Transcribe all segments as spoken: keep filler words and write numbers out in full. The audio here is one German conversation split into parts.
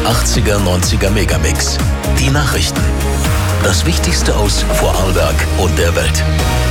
achtziger, neunziger Megamix. Die Nachrichten. Das Wichtigste aus Vorarlberg und der Welt.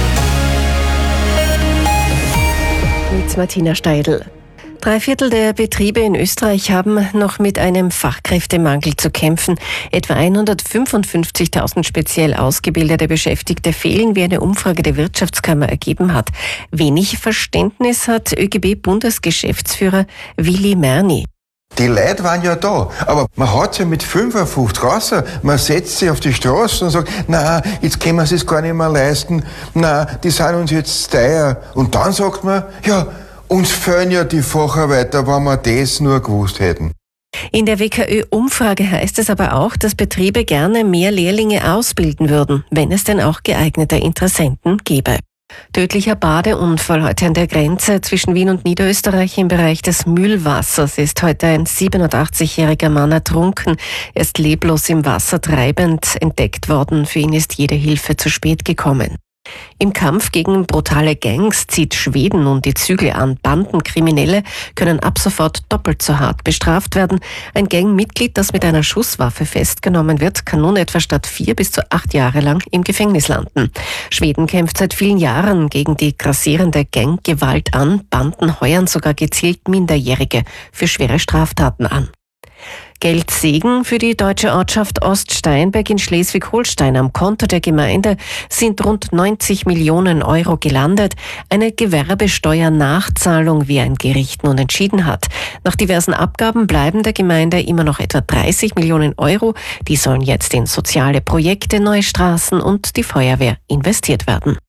Mit Martina Steidl. Drei Viertel der Betriebe in Österreich haben noch mit einem Fachkräftemangel zu kämpfen. Etwa hundertfünfundfünfzigtausend speziell ausgebildete Beschäftigte fehlen, wie eine Umfrage der Wirtschaftskammer ergeben hat. Wenig Verständnis hat ÖGB-Bundesgeschäftsführer Willi Merni. Die Leute waren ja da, aber man hat sie mit fünfundfünfzig raus, man setzt sie auf die Straße und sagt, na, jetzt können wir es sich gar nicht mehr leisten, na, die sind uns jetzt teuer. Und dann sagt man, ja, uns fehlen ja die Facharbeiter, wenn wir das nur gewusst hätten. In der W K Ö-Umfrage heißt es aber auch, dass Betriebe gerne mehr Lehrlinge ausbilden würden, wenn es denn auch geeignete Interessenten gäbe. Tödlicher Badeunfall heute an der Grenze zwischen Wien und Niederösterreich im Bereich des Mühlwassers ist heute ein siebenundachtzigjähriger Mann ertrunken. Er ist leblos im Wasser treibend entdeckt worden. Für ihn ist jede Hilfe zu spät gekommen. Im Kampf gegen brutale Gangs zieht Schweden nun die Zügel an. Bandenkriminelle können ab sofort doppelt so hart bestraft werden. Ein Gangmitglied, das mit einer Schusswaffe festgenommen wird, kann nun etwa statt vier bis zu acht Jahre lang im Gefängnis landen. Schweden kämpft seit vielen Jahren gegen die grassierende Ganggewalt an. Banden heuern sogar gezielt Minderjährige für schwere Straftaten an. Geldsegen für die deutsche Ortschaft Oststeinberg in Schleswig-Holstein. Am Konto der Gemeinde sind rund neunzig Millionen Euro gelandet. Eine Gewerbesteuernachzahlung, wie ein Gericht nun entschieden hat. Nach diversen Abgaben bleiben der Gemeinde immer noch etwa dreißig Millionen Euro. Die sollen jetzt in soziale Projekte, neue Straßen und die Feuerwehr investiert werden.